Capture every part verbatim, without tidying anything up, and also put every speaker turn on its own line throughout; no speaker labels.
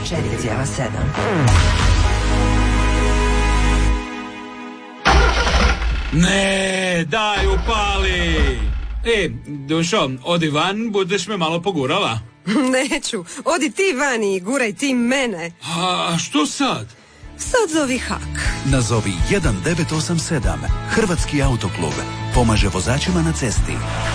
četiri zarez sedam.
Ne, daj upali. E, Dušo, odi van, budeš me malo pogurala.
Neću, odi ti van i guraj ti mene.
A što sad?
Sad zovi Hak.
Nazovi jedan devet osam sedam. Hrvatski autoklub pomaže vozačima na cesti.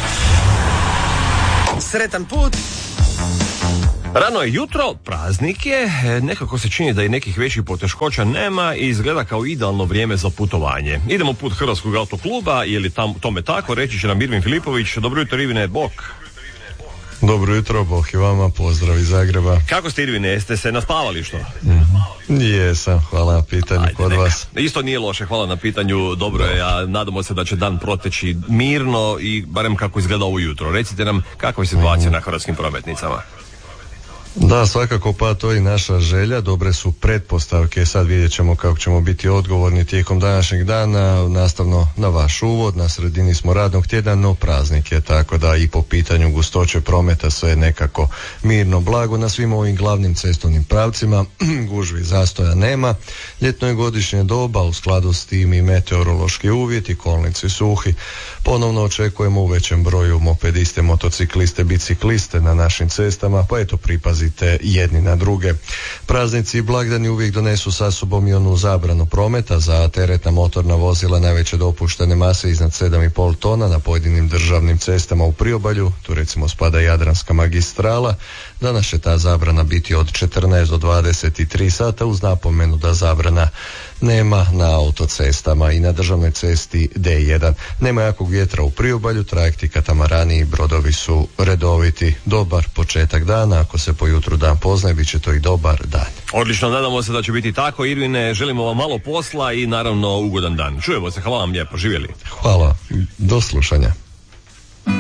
Sretan put.
Rano je jutro, praznik je, nekako se čini da i nekih većih poteškoća nema i izgleda kao idealno vrijeme za putovanje. Idemo put Hrvatskog autokluba, je li tam, tome tako, reći će nam Irvin Filipović. Dobro jutro, Irvine, bok.
Dobro jutro, bok i vama, pozdrav iz Zagreba.
Kako ste, Irvine, jeste se naspavali što?
Mm-hmm. Jesam, hvala na pitanju. Ajde, kod neka. Vas.
Isto nije loše, hvala na pitanju, dobro je, a nadamo se da će dan proteći mirno i barem kako izgleda ovo jutro. Recite nam kakva je situacija mm-hmm. na hrvatskim prometnicama.
Da, svakako, pa to je i naša želja, dobre su pretpostavke, sad vidjet ćemo kako ćemo biti odgovorni tijekom današnjeg dana, nastavno na vaš uvod, na sredini smo radnog tjedna, no praznik je, tako da i po pitanju gustoće prometa sve je nekako mirno, blago na svim ovim glavnim cestovnim pravcima, gužvi, zastoja nema, ljetno je godišnje doba, u skladu s tim i meteorološki uvjeti, kolnici suhi, ponovno očekujemo u većem broju mopediste, motocikliste, bicikliste na našim cestama, pa eto pripazi jedni na druge. Praznici i blagdani uvijek donesu sa sobom i onu zabranu prometa za teretna motorna vozila najveće dopuštene mase iznad sedam i pol tona na pojedinim državnim cestama u priobalju, tu recimo spada Jadranska magistrala. Danas će ta zabrana biti od četrnaest do dvadeset tri sata uz napomenu da zabrana nema na autocestama i na državnoj cesti D jedan. Nema jakog vjetra u priobalju, trajekti, katamarani i brodovi su redoviti. Dobar početak dana, ako se po jutru dan poznaje, bit će to i dobar dan.
Odlično, nadamo se da će biti tako. Irvine, želimo vam malo posla i naravno ugodan dan. Čujemo se, hvala vam lijepo, živjeli.
Hvala, do slušanja.